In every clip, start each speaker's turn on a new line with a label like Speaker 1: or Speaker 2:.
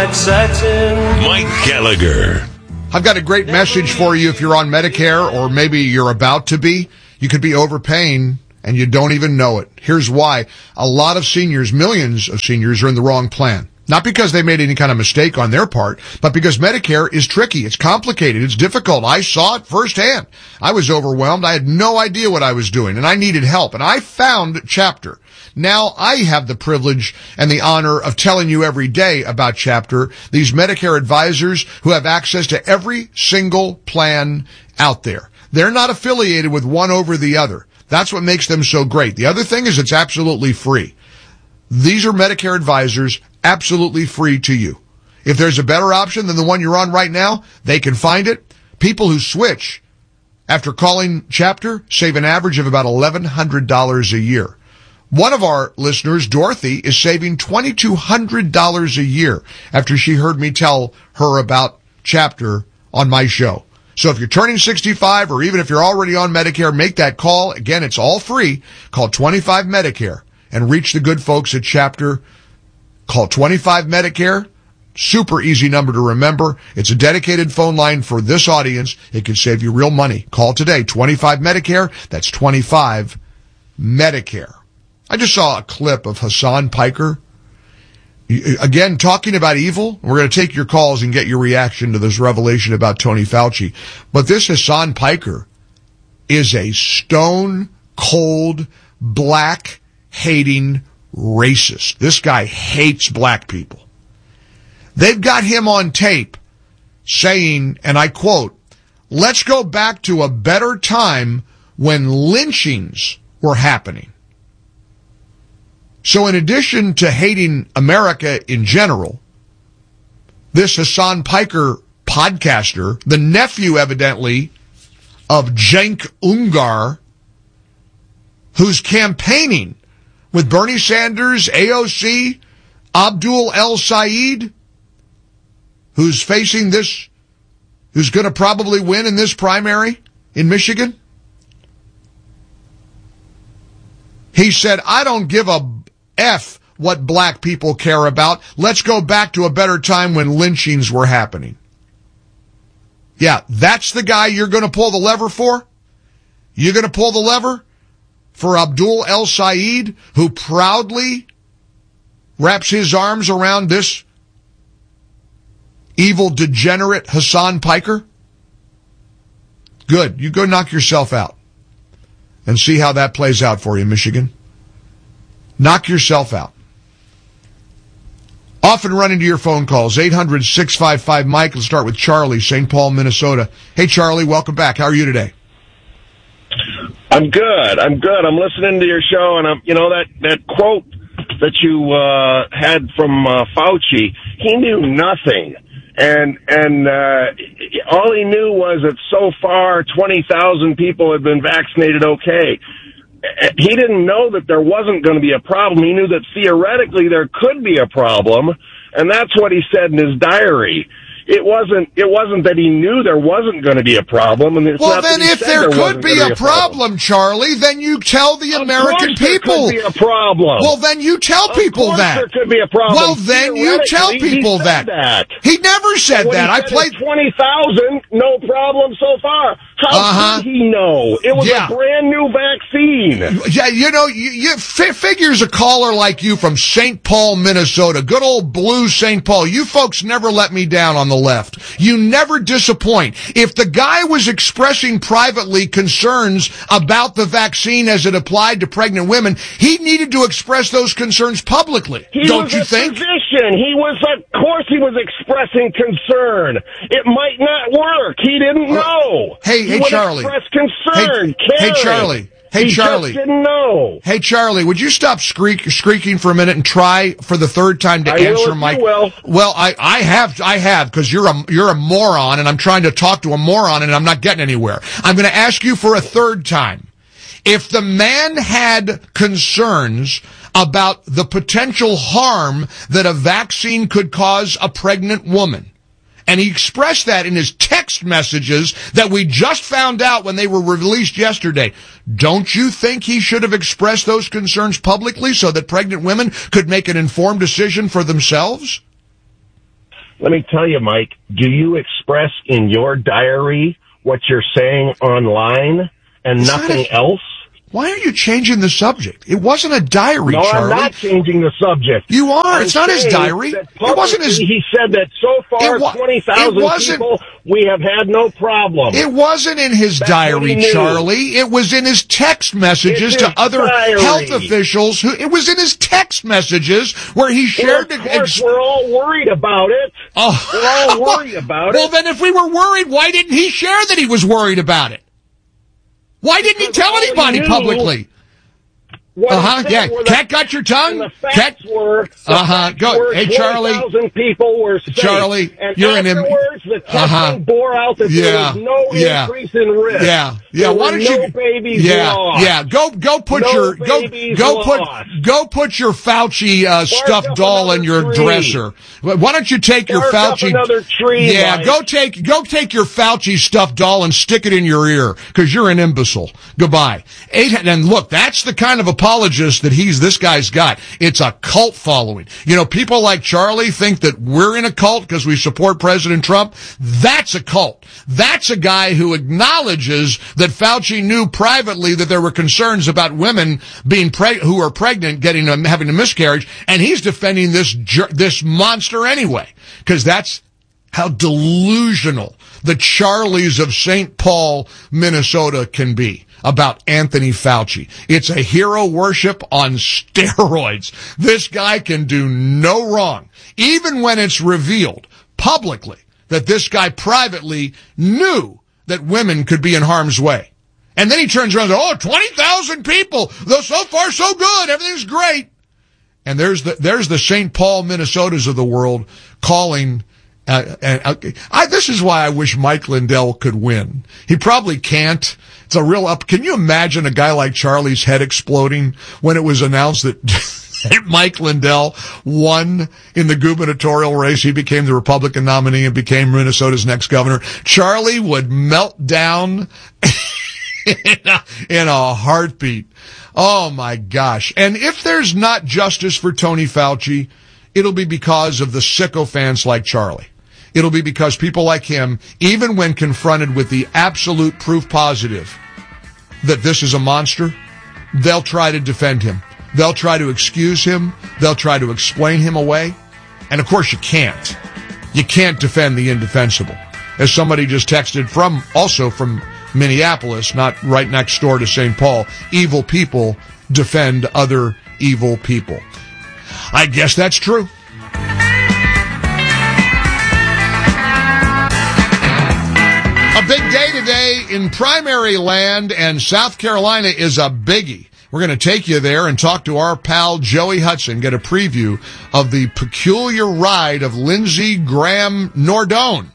Speaker 1: white satin.
Speaker 2: Mike Gallagher.
Speaker 3: I've got a great message for you if you're on Medicare, or maybe you're about to be. You could be overpaying and you don't even know it. Here's why. A lot of seniors, millions of seniors, are in the wrong plan. Not because they made any kind of mistake on their part, but because Medicare is tricky. It's complicated. It's difficult. I saw it firsthand. I was overwhelmed. I had no idea what I was doing, and I needed help. And I found Chapter. Now I have the privilege and the honor of telling you every day about Chapter, these Medicare advisors who have access to every single plan out there. They're not affiliated with one over the other. That's what makes them so great. The other thing is it's absolutely free. These are Medicare advisors, absolutely free to you. If there's a better option than the one you're on right now, they can find it. People who switch after calling Chapter save an average of about $1,100 a year. One of our listeners, Dorothy, is saving $2,200 a year after she heard me tell her about Chapter on my show. So if you're turning 65, or even if you're already on Medicare, make that call. Again, it's all free. Call 25 Medicare and reach the good folks at Chapter. Call 25 Medicare. Super easy number to remember. It's a dedicated phone line for this audience. It can save you real money. Call today, 25 Medicare. That's 25 Medicare. I just saw a clip of Hassan Piker. Again, talking about evil. We're going to take your calls and get your reaction to this revelation about Tony Fauci. But this Hassan Piker is a stone-cold, black-hating racist. This guy hates black people. They've got him on tape saying, and I quote, "Let's go back to a better time when lynchings were happening." So in addition to hating America in general, this Hassan Piker podcaster, the nephew evidently of Cenk Uygur, who's campaigning with Bernie Sanders, AOC, Abdul El Sayed, who's facing this, who's going to probably win in this primary in Michigan. He said, "I don't give a F what black people care about. Let's go back to a better time when lynchings were happening." Yeah, that's the guy you're going to pull the lever for? You're going to pull the lever for Abdul El Sayed, who proudly wraps his arms around this evil, degenerate Hassan Piker? Good. You go knock yourself out and see how that plays out for you, Michigan. Knock yourself out. Off and run into your phone calls, 800-655-MIKE. Let's start with Charlie, St. Paul, Minnesota. Hey, Charlie, welcome back. How are you today?
Speaker 4: I'm good. I'm listening to your show, and that quote that you had from Fauci, he knew nothing. And all he knew was that so far 20,000 people had been vaccinated okay. He didn't know that there wasn't going to be a problem. He knew that theoretically there could be a problem, and that's what he said in his diary. It wasn't that he knew there wasn't going to be a problem. And
Speaker 3: well, then if there could be a problem, Charlie, then you tell the American people.
Speaker 4: There could be a problem.
Speaker 3: Well, then you tell people that.
Speaker 4: There could be a problem.
Speaker 3: Well, then you tell people that. He never said that. I played
Speaker 4: 20,000, no problem so far. How did he know? It was a brand new vaccine.
Speaker 3: Yeah, you figures a caller like you from St. Paul, Minnesota, good old blue St. Paul. You folks never let me down on the left. You never disappoint. If the guy was expressing privately concerns about the vaccine as it applied to pregnant women, he needed to express those concerns publicly. Don't you think?
Speaker 4: Physician. Of course he was expressing concern. It might not work. He didn't know.
Speaker 3: Hey, Charlie.
Speaker 4: Express concern.
Speaker 3: Hey, Charlie. Hey, Charlie.
Speaker 4: He just didn't know.
Speaker 3: Hey, Charlie, would you stop squeaking for a minute and try for the third time to answer my... Well, I have, because you're a moron, and I'm trying to talk to a moron, and I'm not getting anywhere. I'm going to ask you for a third time. If the man had concerns about the potential harm that a vaccine could cause a pregnant woman, and he expressed that in his text messages that we just found out when they were released yesterday, don't you think he should have expressed those concerns publicly so that pregnant women could make an informed decision for themselves?
Speaker 4: let me tell you, Mike, do you express in your diary what you're saying online and nothing else?
Speaker 3: Why are you changing the subject? It wasn't a diary,
Speaker 4: no,
Speaker 3: Charlie.
Speaker 4: I'm not changing the subject.
Speaker 3: You are. It's not his diary. It wasn't his...
Speaker 4: He said that so far, 20,000 people, we have had no problem.
Speaker 3: It wasn't in his diary, Charlie. It was in his text messages to other health officials. It was in his text messages where he shared...
Speaker 4: Well, of course, we're all worried about it.
Speaker 3: Oh.
Speaker 4: We're all worried about it.
Speaker 3: Well, then if we were worried, why didn't he share that he was worried about it? Why didn't he tell anybody publicly? Yeah. Cat got your tongue?
Speaker 4: The facts were,
Speaker 3: Go. Hey, Charlie.
Speaker 4: 20,000 people were safe.
Speaker 3: Charlie,
Speaker 4: and
Speaker 3: you're
Speaker 4: afterwards, the testing bore out that there was no increase in risk.
Speaker 3: Yeah.
Speaker 4: There
Speaker 3: Why
Speaker 4: were
Speaker 3: don't
Speaker 4: no babies lost.
Speaker 3: Yeah. Go put
Speaker 4: No
Speaker 3: go put your Fauci stuffed doll in your dresser. Why don't you take your Fauci?
Speaker 4: Up another tree,
Speaker 3: yeah.
Speaker 4: Mike.
Speaker 3: Go take your Fauci stuffed doll and stick it in your ear because you're an imbecile. Goodbye. And look, that's the kind of apologist that this guy's got. It's a cult following. You know, people like Charlie think that we're in a cult because we support President Trump. That's a cult. That's a guy who acknowledges that Fauci knew privately that there were concerns about women being who are pregnant having a miscarriage, and he's defending this monster anyway, because that's how delusional the Charlies of St. Paul, Minnesota can be about Anthony Fauci. It's a hero worship on steroids. This guy can do no wrong, even when it's revealed publicly that this guy privately knew that women could be in harm's way. And then he turns around and says, 20,000 people. So far, so good. Everything's great. And there's the St. Paul, Minnesotas of the world calling. This is why I wish Mike Lindell could win. He probably can't. It's a real up. Can you imagine a guy like Charlie's head exploding when it was announced that Mike Lindell won in the gubernatorial race? He became the Republican nominee and became Minnesota's next governor. Charlie would melt down in a heartbeat. Oh my gosh. And if there's not justice for Tony Fauci, it'll be because of the sycophants like Charlie. It'll be because people like him, even when confronted with the absolute proof positive that this is a monster, they'll try to defend him. They'll try to excuse him. They'll try to explain him away. And of course you can't. You can't defend the indefensible. As somebody just texted from Minneapolis, not right next door to St. Paul, evil people defend other evil people. I guess that's true. A big day today in primary land, and South Carolina is a biggie. We're going to take you there and talk to our pal Joey Hudson, get a preview of the peculiar ride of Lindsey Graham Nardone.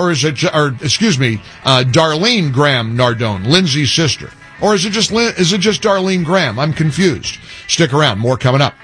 Speaker 3: Darlene Graham Nardone, Lindsey's sister. Or is it just Darlene Graham? I'm confused. Stick around. More coming up.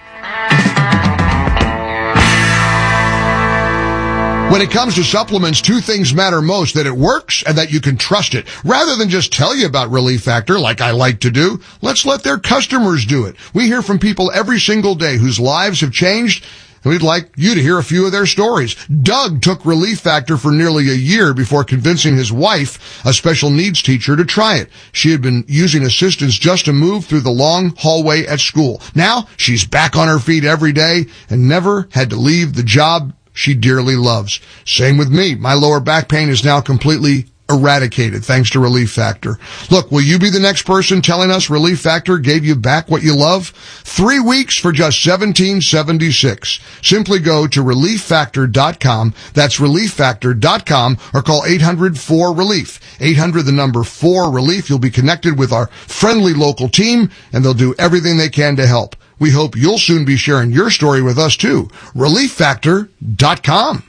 Speaker 3: When it comes to supplements, two things matter most: that it works and that you can trust it. Rather than just tell you about Relief Factor like I like to do, let's let their customers do it. We hear from people every single day whose lives have changed, and we'd like you to hear a few of their stories. Doug took Relief Factor for nearly a year before convincing his wife, a special needs teacher, to try it. She had been using assistance just to move through the long hallway at school. Now she's back on her feet every day and never had to leave the job she dearly loves. Same with me. My lower back pain is now completely eradicated thanks to Relief Factor. Look, will you be the next person telling us Relief Factor gave you back what you love? 3 weeks for just $17.76. Simply go to ReliefFactor.com. That's ReliefFactor.com, or call 800-4RELIEF. 800 the number 4RELIEF. You'll be connected with our friendly local team, and they'll do everything they can to help. We hope you'll soon be sharing your story with us too. ReliefFactor.com.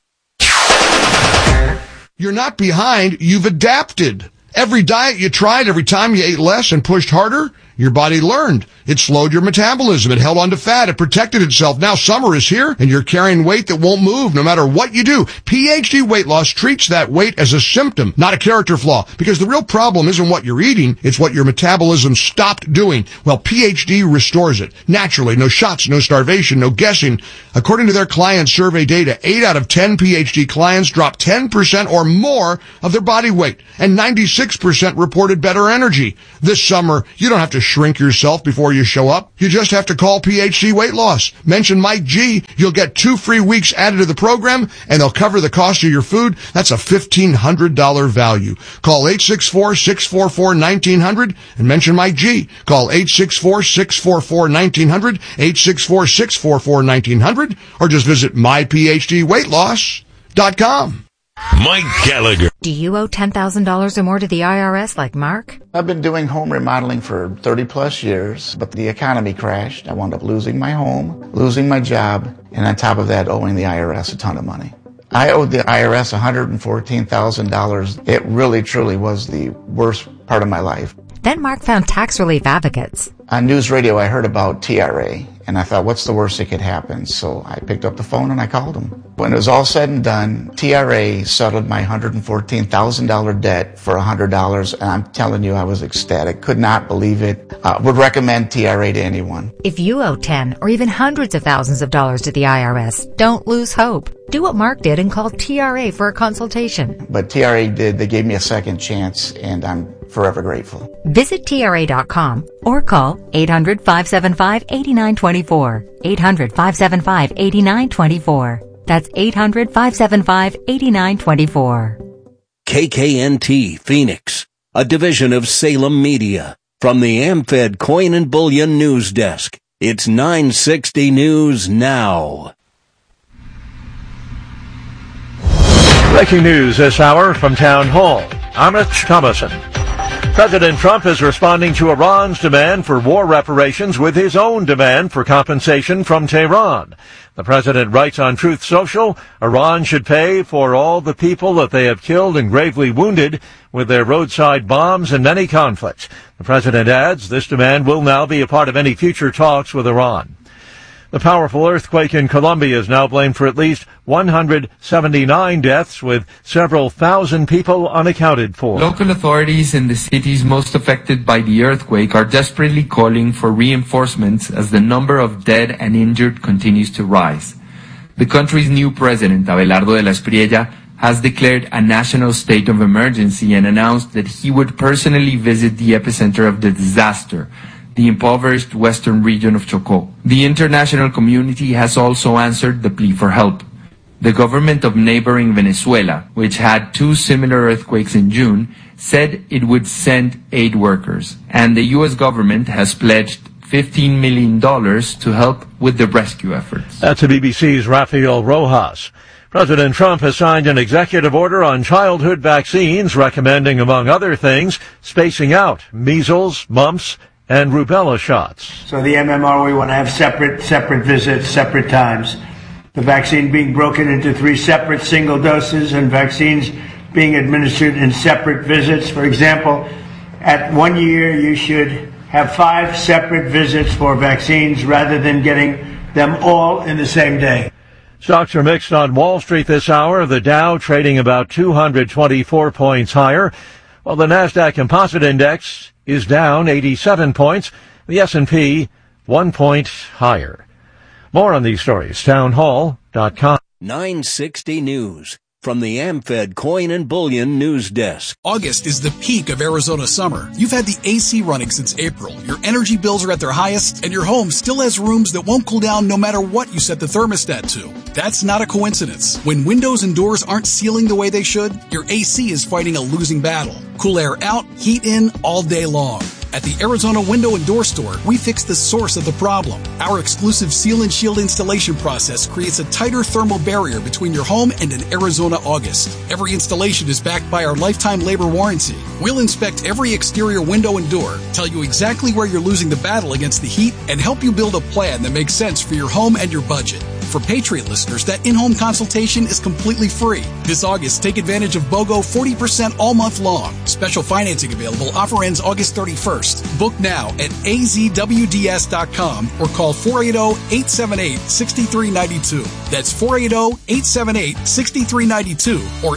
Speaker 3: You're not behind, you've adapted. Every diet you tried, every time you ate less and pushed harder, Your body learned. It slowed your metabolism. It held onto fat. It protected itself. Now summer is here, and you're carrying weight that won't move no matter what you do. PhD Weight Loss treats that weight as a symptom, not a character flaw, because the real problem isn't what you're eating, it's what your metabolism stopped doing. Well, PhD restores it. Naturally, no shots, no starvation, no guessing. According to their client survey data, 8 out of 10 PhD clients dropped 10% or more of their body weight, and 96% reported better energy. This summer, you don't have to shrink yourself before you show up. You just have to call PhD Weight Loss. Mention Mike G. You'll get 2 free weeks added to the program, and they'll cover the cost of your food. That's a $1,500 value. Call 864-644-1900 and mention Mike G. Call 864-644-1900, 864-644-1900, or just visit myphdweightloss.com.
Speaker 2: Mike Gallagher.
Speaker 1: Do you owe $10,000 or more to the IRS like Mark?
Speaker 5: I've been doing home remodeling for 30 plus years, but the economy crashed. I wound up losing my home, losing my job, and on top of that, owing the IRS a ton of money. I owed the IRS $114,000. It really, truly was the worst part of my life.
Speaker 1: Then Mark found tax relief advocates.
Speaker 5: On news radio, I heard about TRA, and I thought, what's the worst that could happen? So I picked up the phone and I called them. When it was all said and done, TRA settled my $114,000 debt for $100, and I'm telling you, I was ecstatic. Could not believe it. Would recommend TRA to anyone.
Speaker 1: If you owe 10 or even hundreds of thousands of dollars to the IRS, don't lose hope. Do what Mark did and call TRA for a consultation.
Speaker 5: But TRA did. They gave me a second chance, and I'm forever grateful.
Speaker 1: Visit TRA.com or call 800-575-8924. 800-575-8924. That's 800-575-8924.
Speaker 6: KKNT Phoenix, a division of Salem Media. From the AmFed Coin and Bullion News Desk, it's 960 News Now.
Speaker 7: Breaking news this hour from Town Hall. I'm Rich Thomason. President Trump is responding to Iran's demand for war reparations with his own demand for compensation from Tehran. The president writes on Truth Social, Iran should pay for all the people that they have killed and gravely wounded with their roadside bombs in many conflicts. The president adds this demand will now be a part of any future talks with Iran. The powerful earthquake in Colombia is now blamed for at least 179 deaths, with several thousand people unaccounted for.
Speaker 8: Local authorities in the cities most affected by the earthquake are desperately calling for reinforcements as the number of dead and injured continues to rise. The country's new president, Abelardo de la Espriella, has declared a national state of emergency and announced that he would personally visit the epicenter of the disaster, the impoverished western region of Chocó. The international community has also answered the plea for help. The government of neighboring Venezuela, which had 2 similar earthquakes in June, said it would send aid workers, and the U.S. government has pledged $15 million to help with the rescue efforts.
Speaker 7: That's the BBC's Rafael Rojas. President Trump has signed an executive order on childhood vaccines recommending, among other things, spacing out measles, mumps, and rubella shots.
Speaker 9: So the MMR, we want to have separate visits, separate times. The vaccine being broken into 3 separate single doses and vaccines being administered in separate visits. For example, at 1 year, you should have 5 separate visits for vaccines rather than getting them all in the same day.
Speaker 7: Stocks are mixed on Wall Street this hour. The Dow trading about 224 points higher, while the NASDAQ Composite Index is down 87 points. The S&P 1 point higher. More on these stories, townhall.com.
Speaker 6: 960 News. From the AmFed Coin and Bullion News Desk.
Speaker 10: August is the peak of Arizona summer. You've had the AC running since April. Your energy bills are at their highest, and your home still has rooms that won't cool down no matter what you set the thermostat to. That's not a coincidence. When windows and doors aren't sealing the way they should, your AC is fighting a losing battle. Cool air out, heat in all day long. At the Arizona Window and Door Store, we fix the source of the problem. Our exclusive Seal and Shield installation process creates a tighter thermal barrier between your home and an Arizona August. Every installation is backed by our lifetime labor warranty. We'll inspect every exterior window and door, tell you exactly where you're losing the battle against the heat, and help you build a plan that makes sense for your home and your budget. For Patriot listeners, that in-home consultation is completely free. This August, take advantage of BOGO 40% all month long. Special financing available. Offer ends August 31st. Book now at azwds.com or call 480-878-6392. That's 480-878-6392 or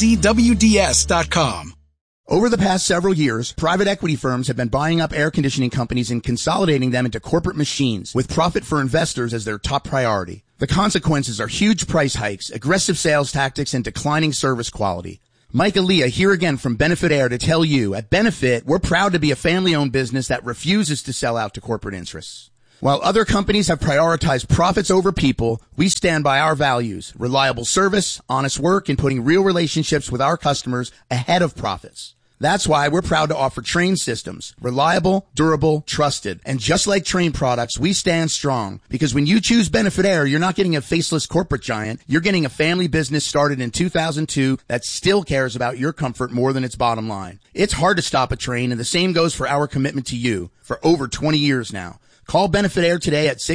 Speaker 10: azwds.com.
Speaker 11: Over the past several years, private equity firms have been buying up air conditioning companies and consolidating them into corporate machines with profit for investors as their top priority. The consequences are huge price hikes, aggressive sales tactics, and declining service quality. Mike Aaliyah here again from Benefit Air to tell you, at Benefit, we're proud to be a family-owned business that refuses to sell out to corporate interests. While other companies have prioritized profits over people, we stand by our values, reliable service, honest work, and putting real relationships with our customers ahead of profits. That's why we're proud to offer Trane systems, reliable, durable, trusted. And just like Trane products, we stand strong because when you choose Benefit Air, you're not getting a faceless corporate giant. You're getting a family business started in 2002 that still cares about your comfort more than its bottom line. It's hard to stop a Trane, and the same goes for our commitment to you for over 20 years now. Call Benefit Air today at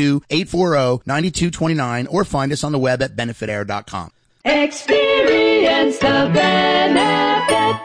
Speaker 11: 602-840-9229 or find us on the web at benefitair.com.
Speaker 12: Experience the benefit.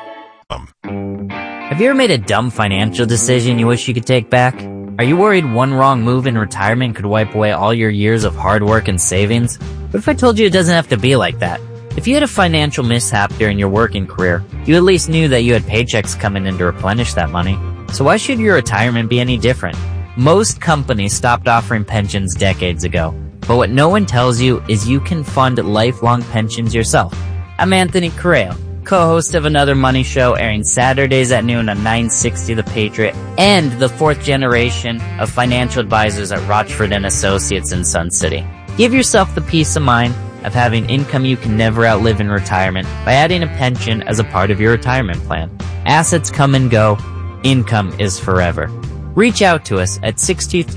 Speaker 13: Have you ever made a dumb financial decision you wish you could take back? Are you worried one wrong move in retirement could wipe away all your years of hard work and savings? What if I told you it doesn't have to be like that? If you had a financial mishap during your working career, you at least knew that you had paychecks coming in to replenish that money. So why should your retirement be any different? Most companies stopped offering pensions decades ago, but what no one tells you is you can fund lifelong pensions yourself. I'm Anthony Correa, co-host of Another Money Show, airing Saturdays at noon on 960 The Patriot, and the fourth generation of financial advisors at Rochford & Associates in Sun City. Give yourself the peace of mind of having income you can never outlive in retirement by adding a pension as a part of your retirement plan. Assets come and go. Income is forever. Reach out to us at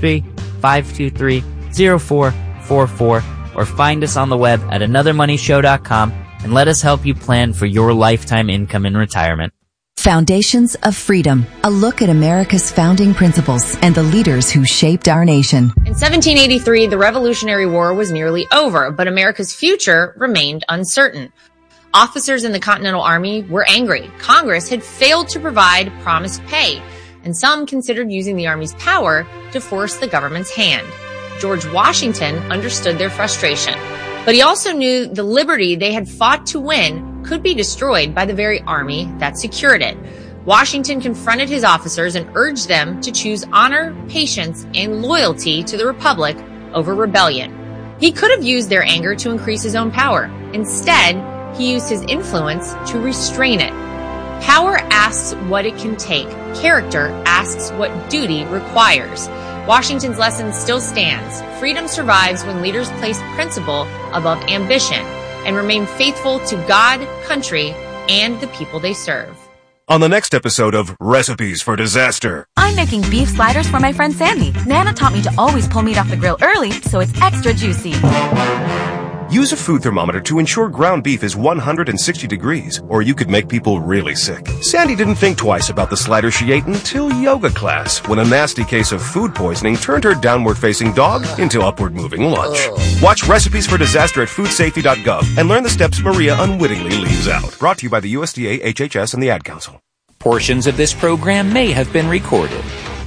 Speaker 13: 623-523-0444 or find us on the web at anothermoneyshow.com and let us help you plan for your lifetime income in retirement.
Speaker 14: Foundations of Freedom, a look at America's founding principles and the leaders who shaped our nation.
Speaker 15: In 1783, the Revolutionary War was nearly over, but America's future remained uncertain. Officers in the Continental Army were angry. Congress had failed to provide promised pay, and some considered using the Army's power to force the government's hand. George Washington understood their frustration, but he also knew the liberty they had fought to win could be destroyed by the very army that secured it. Washington confronted his officers and urged them to choose honor, patience, and loyalty to the Republic over rebellion. He could have used their anger to increase his own power. Instead, he used his influence to restrain it. Power asks what it can take. Character asks what duty requires. Washington's lesson still stands. Freedom survives when leaders place principle above ambition and remain faithful to God, country, and the people they serve.
Speaker 16: On the next episode of Recipes for Disaster.
Speaker 17: I'm making beef sliders for my friend Sandy. Nana taught me to always pull meat off the grill early so it's extra juicy.
Speaker 16: Use a food thermometer to ensure ground beef is 160 degrees, or you could make people really sick. Sandy didn't think twice about the slider she ate until yoga class, when a nasty case of food poisoning turned her downward-facing dog into upward-moving lunch. Watch Recipes for Disaster at foodsafety.gov and learn the steps Maria unwittingly leaves out. Brought to you by the USDA, HHS, and the Ad Council.
Speaker 18: Portions of this program may have been recorded.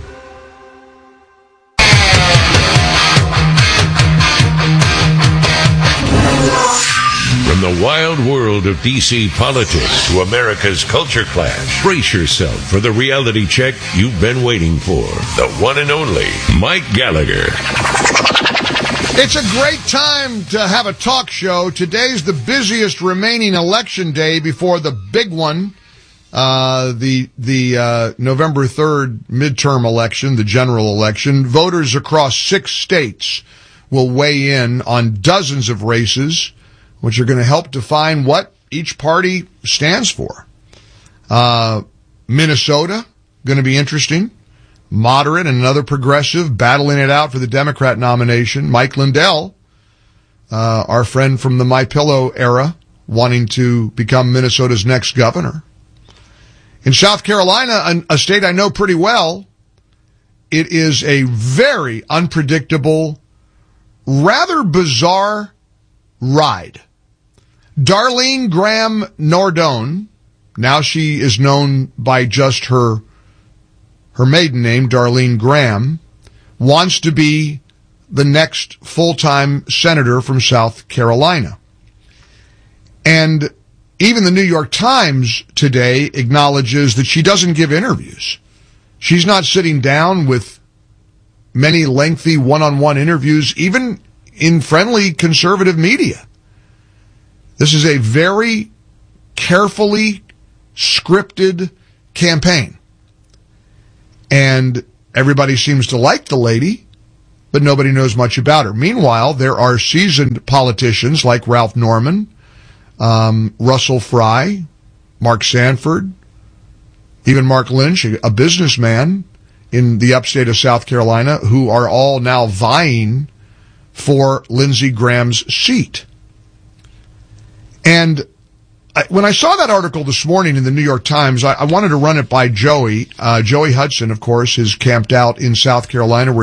Speaker 2: From the wild world of D.C. politics to America's culture clash, brace yourself for the reality check you've been waiting for. The one and only Mike Gallagher.
Speaker 3: It's a great time to have a talk show. Today's the busiest remaining election day before the big one, the November 3rd midterm election, the general election. Voters across 6 states will weigh in on dozens of races, which are going to help define what each party stands for. Minnesota, going to be interesting. Moderate and another progressive battling it out for the Democrat nomination. Mike Lindell, our friend from the MyPillow era, wanting to become Minnesota's next governor. In South Carolina, a state I know pretty well, it is a very unpredictable rather bizarre ride. Darlene Graham Nordone, now she is known by just her maiden name, Darlene Graham, wants to be the next full-time senator from South Carolina. And even the New York Times today acknowledges that she doesn't give interviews. She's not sitting down with many lengthy one-on-one interviews, even in friendly conservative media. This is a very carefully scripted campaign. And everybody seems to like the lady, but nobody knows much about her. Meanwhile, there are seasoned politicians like Ralph Norman, Russell Fry, Mark Sanford, even Mark Lynch, a businessman in the upstate of South Carolina, who are all now vying for Lindsey Graham's seat. And when I saw that article this morning in the New York Times, I wanted to run it by Joey. Joey Hudson, of course, is camped out in South Carolina, where